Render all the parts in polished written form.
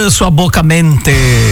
sua boca mente.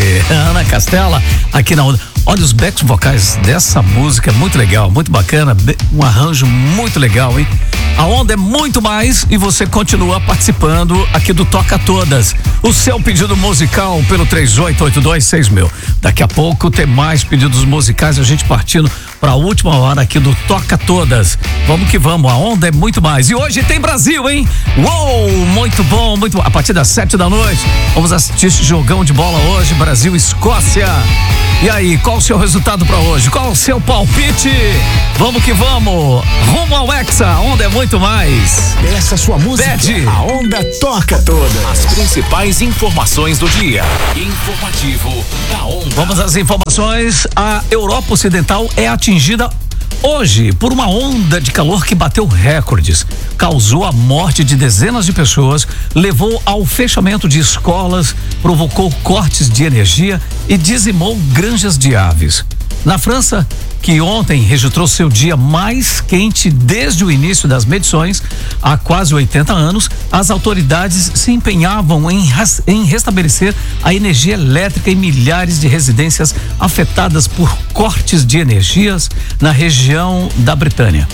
Ana Castela, aqui na Onda. Olha, os backs vocais dessa música é muito legal, muito bacana, um arranjo muito legal, hein? A Onda é muito mais e você continua participando aqui do Toca Todas. O seu pedido musical pelo 38826000. Daqui a pouco tem mais pedidos musicais, a gente partindo para a última hora aqui do Toca Todas. Vamos que vamos, a Onda é muito mais. E hoje tem Brasil, hein? Uou, muito bom, muito bom. A partir das 7 da noite, vamos assistir esse jogão de bola hoje, Brasil e Escócia. E aí, qual o seu resultado para hoje? Qual o seu palpite? Vamos que vamos, rumo ao Hexa, a Onda é muito mais. Peça sua música, Pede. A Onda toca todas. As principais informações do dia. Informativo da Onda. Vamos às informações. A Europa Ocidental é atingida hoje por uma onda de calor que bateu recordes, causou a morte de dezenas de pessoas, levou ao fechamento de escolas, provocou cortes de energia e dizimou granjas de aves. Na França, que ontem registrou seu dia mais quente desde o início das medições, há quase 80 anos, as autoridades se empenhavam em restabelecer a energia elétrica em milhares de residências afetadas por cortes de energias na região da Britânia.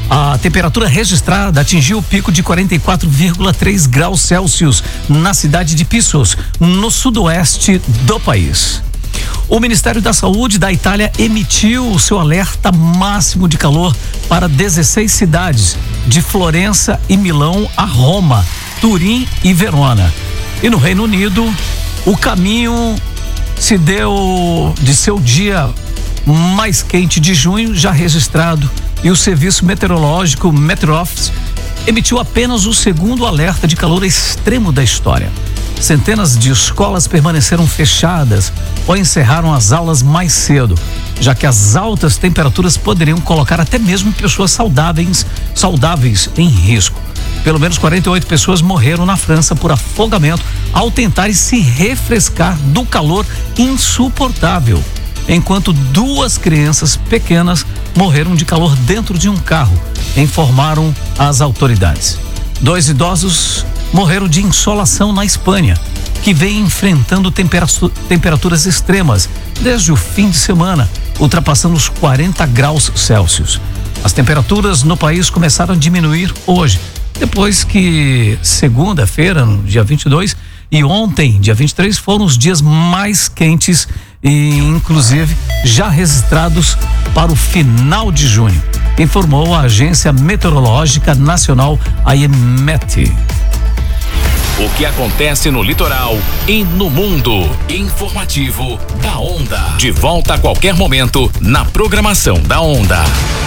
A temperatura registrada atingiu o pico de 44,3 graus Celsius na cidade de Pissos, no sudoeste do país. O Ministério da Saúde da Itália emitiu o seu alerta máximo de calor para 16 cidades, de Florença e Milão a Roma, Turim e Verona. E no Reino Unido, o caminho se deu de seu dia mais quente de junho já registrado, e o serviço meteorológico Met Office emitiu apenas o segundo alerta de calor extremo da história. Centenas de escolas permaneceram fechadas ou encerraram as aulas mais cedo, já que as altas temperaturas poderiam colocar até mesmo pessoas saudáveis em risco. Pelo menos 48 pessoas morreram na França por afogamento ao tentarem se refrescar do calor insuportável, enquanto 2 crianças pequenas morreram de calor dentro de um carro, informaram as autoridades. 2 idosos morreram de insolação na Espanha, que vem enfrentando temperaturas extremas desde o fim de semana, ultrapassando os 40 graus Celsius. As temperaturas no país começaram a diminuir hoje, depois que segunda-feira, no dia 22, e ontem, dia 23, foram os dias mais quentes e, inclusive, já registrados para o final de junho, informou a Agência Meteorológica Nacional, a EMET. O que acontece no litoral e no mundo. Informativo da Onda. De volta a qualquer momento na programação da Onda.